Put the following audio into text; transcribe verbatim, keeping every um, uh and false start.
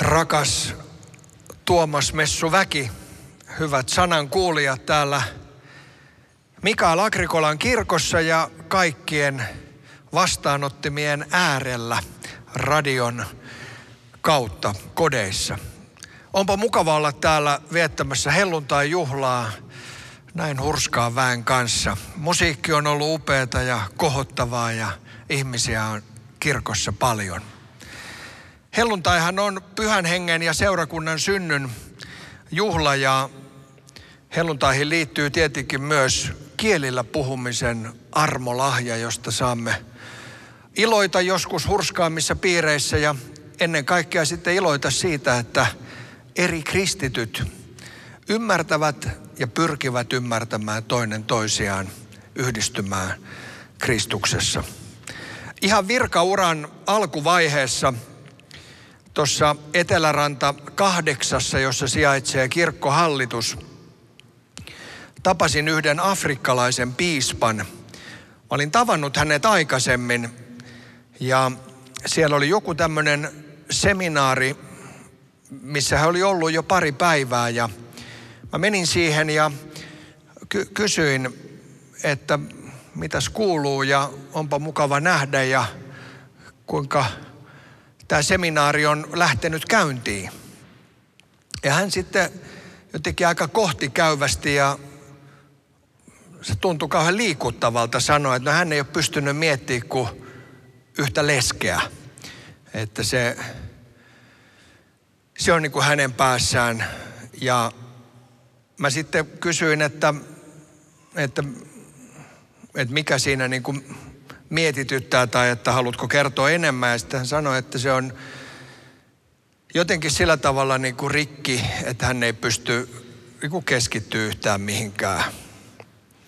Rakas Tuomas Messuväki, hyvät sanankuulijat täällä Mikael Agrikolan kirkossa ja kaikkien vastaanottimien äärellä radion kautta kodeissa. Onpa mukava olla täällä viettämässä helluntai-juhlaa näin hurskaan väen kanssa. Musiikki on ollut upeata ja kohottavaa ja ihmisiä on kirkossa paljon. Helluntaihan on Pyhän Hengen ja seurakunnan synnyn juhla ja helluntaihin liittyy tietenkin myös kielillä puhumisen armolahja, josta saamme iloita joskus hurskaammissa piireissä ja ennen kaikkea sitten iloita siitä, että eri kristityt ymmärtävät ja pyrkivät ymmärtämään toinen toisiaan, yhdistymään Kristuksessa. Ihan virkauran alkuvaiheessa tuossa Eteläranta kahdeksassa, jossa sijaitsee kirkkohallitus, tapasin yhden afrikkalaisen piispan. Mä olin tavannut hänet aikaisemmin ja siellä oli joku tämmöinen seminaari, missä hän oli ollut jo pari päivää ja mä menin siihen ja ky- kysyin, että mitäs kuuluu ja onpa mukava nähdä ja kuinka tämä seminaari on lähtenyt käyntiin. Ja hän sitten jotenkin aika kohtikäyvästi ja se tuntui kauhean liikuttavalta sanoa, että no hän ei ole pystynyt miettimään kuin yhtä leskeä. Että se, se on niin kuin hänen päässään. Ja mä sitten kysyin, että, että, että mikä siinä niin kuin mietityttää tai että haluatko kertoa enemmän. Ja sitten hän sanoi, että se on jotenkin sillä tavalla niin kuin rikki, että hän ei pysty niin kuin keskittyä yhtään mihinkään.